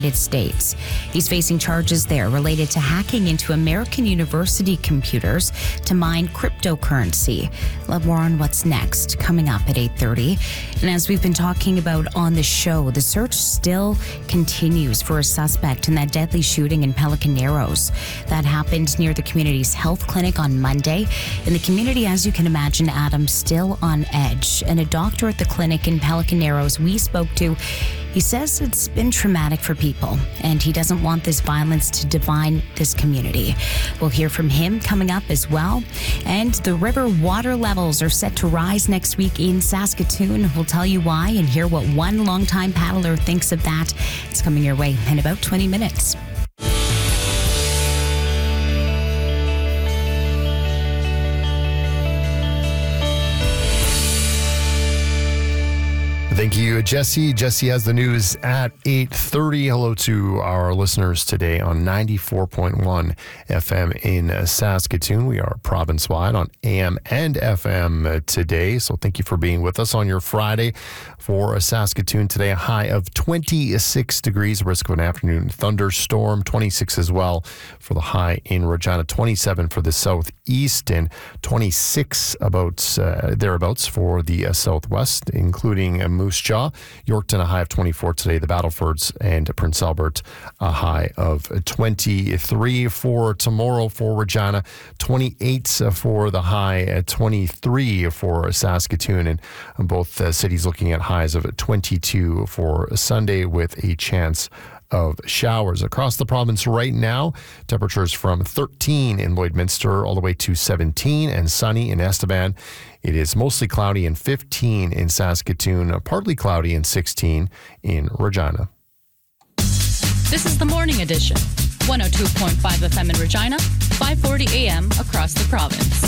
States. He's facing charges there related to hacking into American university computers to mine cryptocurrency. We'll have more on what's next coming up at 8:30. And as we've been talking about on the show, the search still continues for a suspect in that deadly shooting in Pelican Narrows. That happened near the community's health clinic on Monday. And the community, as you can imagine, Adam, still on edge. And a doctor at the clinic in Pelican Narrows we spoke to, he says it's been traumatic for people, and he doesn't want this violence to define this community. We'll hear from him coming up as well. And the river water levels are set to rise next week in Saskatoon. We'll tell you why and hear what one longtime paddler thinks of that. It's coming your way in about 20 minutes. Thank you, Jesse. Jesse has the news at 8:30. Hello to our listeners today on 94.1 FM in Saskatoon. We are province-wide on AM and FM today, so thank you for being with us on your Friday. For Saskatoon today, a high of 26 degrees, risk of an afternoon thunderstorm, 26 as well for the high in Regina, 27 for the southeast, and 26 thereabouts for the southwest, including Moose Jaw. Yorkton, a high of 24 today. The Battlefords and Prince Albert, a high of 23 for tomorrow for Regina, 28 for the high, 23 for Saskatoon, and both cities looking at highs of 22 for Sunday with a chance of showers. Across the province right now, temperatures from 13 in Lloydminster all the way to 17 and sunny in Estevan. It is mostly cloudy and 15 in Saskatoon, partly cloudy and 16 in Regina. This is the Morning Edition. 102.5 FM in Regina, 540 AM across the province.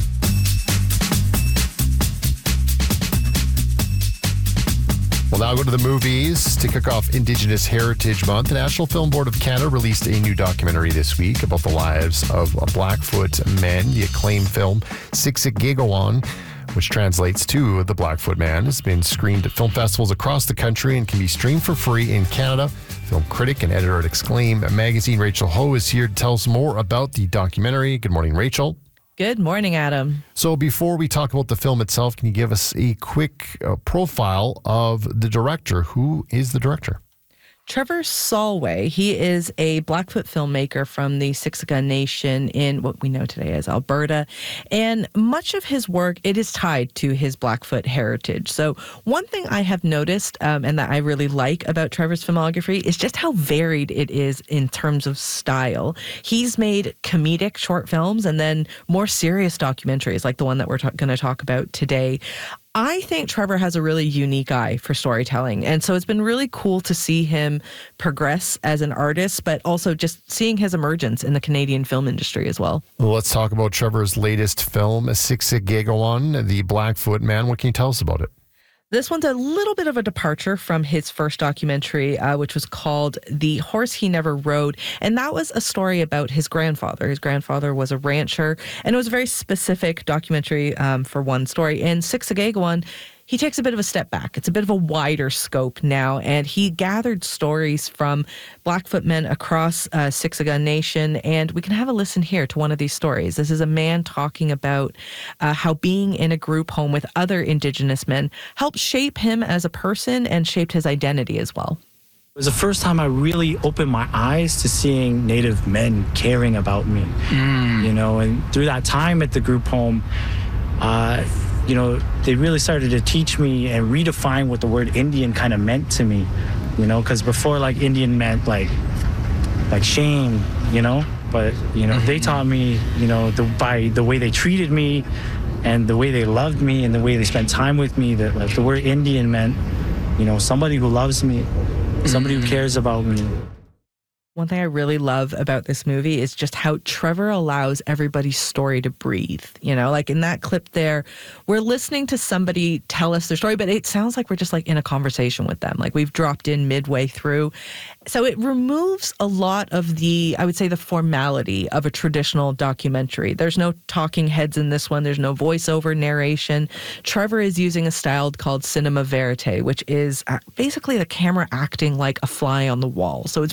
We'll now go to the movies to kick off Indigenous Heritage Month. The National Film Board of Canada released a new documentary this week about the lives of Blackfoot men. The acclaimed film Siksikagiwan, which translates to The Blackfoot Man, has been screened at film festivals across the country and can be streamed for free in Canada. Film critic and editor at Exclaim magazine, Rachel Ho, is here to tell us more about the documentary. Good morning, Rachel. Good morning, Adam. So before we talk about the film itself, can you give us a quick profile of the director? Who is the director? Trevor Solway. He is a Blackfoot filmmaker from the Siksika Nation in what we know today as Alberta. And much of his work, it is tied to his Blackfoot heritage. So one thing I have noticed and that I really like about Trevor's filmography is just how varied it is in terms of style. He's made comedic short films and then more serious documentaries like the one that we're going to talk about today. I think Trevor has a really unique eye for storytelling. And so it's been really cool to see him progress as an artist, but also just seeing his emergence in the Canadian film industry as well. Let's talk about Trevor's latest film, Siksikagiwan, The Blackfoot Man. What can you tell us about it? This one's a little bit of a departure from his first documentary, which was called The Horse He Never Rode. And that was a story about his grandfather. His grandfather was a rancher, and it was a very specific documentary for one story. In Siksikagiwan, he takes a bit of a step back. It's a bit of a wider scope now, and he gathered stories from Blackfoot men across Siksika Nation, and we can have a listen here to one of these stories. This is a man talking about how being in a group home with other Indigenous men helped shape him as a person and shaped his identity as well. It was the first time I really opened my eyes to seeing Native men caring about me, and through that time at the group home, they really started to teach me and redefine what the word Indian kind of meant to me, because before, Indian meant like shame, but, they taught me, by the way they treated me and the way they loved me and the way they spent time with me, that the word Indian meant, somebody who loves me, somebody who cares about me. One thing I really love about this movie is just how Trevor allows everybody's story to breathe. You know, like in that clip there, we're listening to somebody tell us their story, but it sounds like we're just like in a conversation with them. Like we've dropped in midway through. So it removes a lot of the, I would say, the formality of a traditional documentary. There's no talking heads in this one. There's no voiceover narration. Trevor is using a style called cinema verite, which is basically the camera acting like a fly on the wall. So it's